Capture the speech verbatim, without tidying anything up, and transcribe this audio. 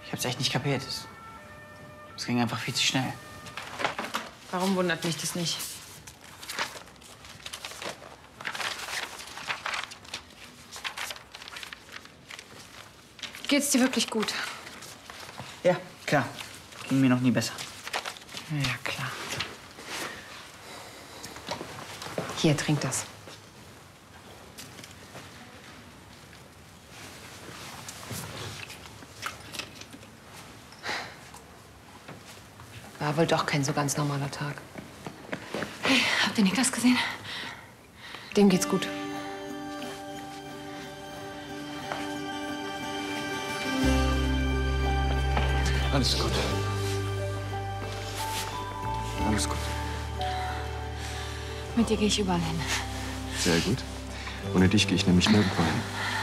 Ich hab's echt nicht kapiert. Es, es ging einfach viel zu schnell. Warum wundert mich das nicht? Geht's dir wirklich gut? Ja, klar. Ging mir noch nie besser. Ja, klar. Hier, trink das. War wohl doch kein so ganz normaler Tag. Hey, habt ihr Niklas gesehen? Dem geht's gut. Alles gut. Alles gut. Mit dir gehe ich überall hin. Sehr gut. Ohne dich gehe ich nämlich nirgendwo hin.